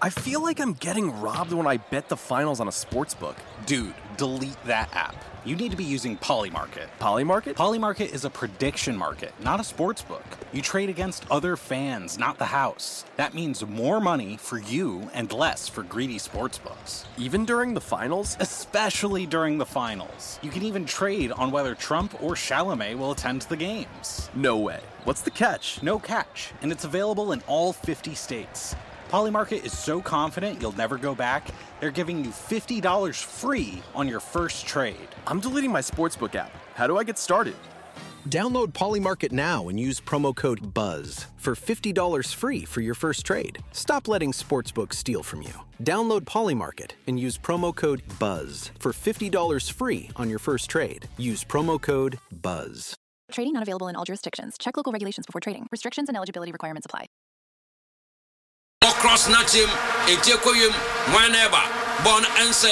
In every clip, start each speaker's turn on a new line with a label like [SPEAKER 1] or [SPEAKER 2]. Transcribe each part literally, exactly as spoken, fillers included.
[SPEAKER 1] I feel like I'm getting robbed when I bet the finals on a sportsbook.
[SPEAKER 2] Dude, delete that app. You need to be using Polymarket.
[SPEAKER 1] Polymarket?
[SPEAKER 2] Polymarket is a prediction market, not a sportsbook. You trade against other fans, not the house. That means more money for you and less for greedy sportsbooks.
[SPEAKER 1] Even during the finals?
[SPEAKER 2] Especially during the finals. You can even trade on whether Trump or Chalamet will attend the games.
[SPEAKER 1] No way. What's the catch?
[SPEAKER 2] No catch, and it's available in all fifty states. Polymarket is so confident you'll never go back, they're giving you fifty dollars free on your first trade.
[SPEAKER 1] I'm deleting my sportsbook app. How do I get started?
[SPEAKER 3] Download Polymarket now and use promo code BUZZ for fifty dollars free for your first trade. Stop letting sportsbooks steal from you. Download Polymarket and use promo code BUZZ for fifty dollars free on your first trade. Use promo code BUZZ.
[SPEAKER 4] Trading not available in all jurisdictions. Check local regulations before trading. Restrictions and eligibility requirements apply.
[SPEAKER 5] Cross Nachim, Etiokoyum, whenever, Bon Ense,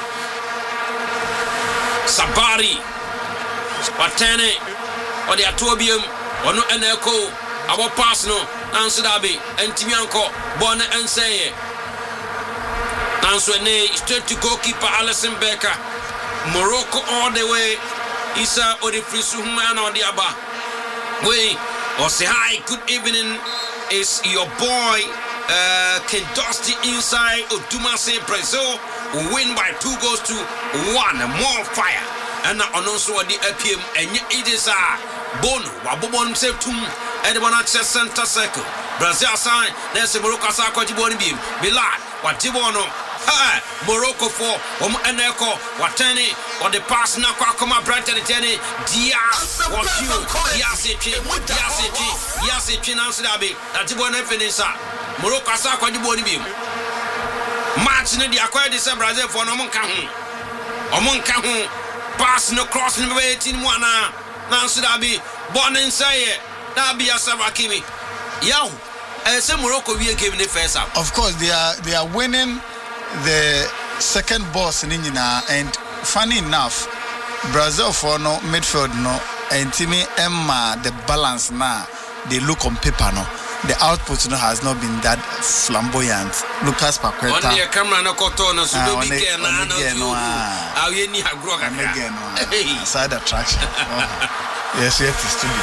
[SPEAKER 5] Sabari, Watene, or the Atobium, or no Eneko, our personal, Nansudabi, and Timianko, Bon Ense. Nanswene, straight to goalkeeper Alison Becker, Morocco all the way, Isa or the Frisuman or the Abba. Way, or say hi, good evening, is your boy. Uh, Ken Dusty inside Odumase Brazil will win by two goals to one. More fire. And now also the A P M and it is a Bono, Wabon Septum, and the one at center circle. Brazil sign, there's a Morocco Sarkoji Bonibim, Bilal, Watibono, Morocco for Om Eneko, Watani, or the pass now come up bright at the tenny, Diaz, what you, Yasichi, Yasichi, Yasichi, Nansidabi, Atibone Finisa. Morocco Sarkoji Bonibim. Match in the acquired this Brazil for no Moncahu. Omon Cahu, pass no cross in eighteen one. Nansidabi, born in Saye, Nabi Asavakimi. Yow, and some Morocco we are giving the first up.
[SPEAKER 6] Of course, they are they are winning the second boss in India, and funny enough, Brazil for no midfield no, and Timmy Emma the balance now they look on paper no. The output no, has not been that flamboyant. Lucas Paqueta.
[SPEAKER 5] On the camera no kotono so do be care na no. Ah, we ni agro kakra.
[SPEAKER 6] Side attraction. Yes, yes, it's too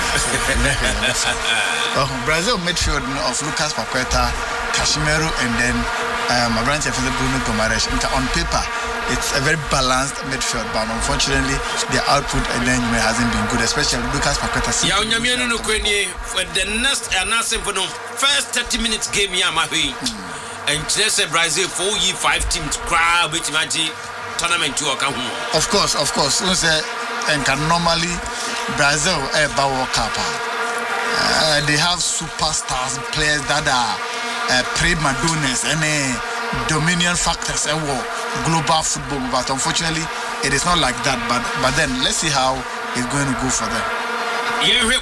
[SPEAKER 6] good. Brazil midfield of Lucas Paqueta, Casemiro, and then um, Abrante for the Bruno Gomares. On paper, it's a very balanced midfield, but unfortunately, the output and then hasn't been good, especially Lucas Paqueta.
[SPEAKER 5] Yeah, Nyamiano no kwenye for the next and first thirty minutes game ya mahi. And just Brazil four ye five teams crowd which magic tournament to account.
[SPEAKER 6] Of course, of course. We say and can normally Brazil a World Cup. Uh, they have superstars, players that are uh, prima donnas and uh, dominion factors and uh, global football. But unfortunately, it is not like that. But but then let's see how it's going to go for them.
[SPEAKER 5] Yeah,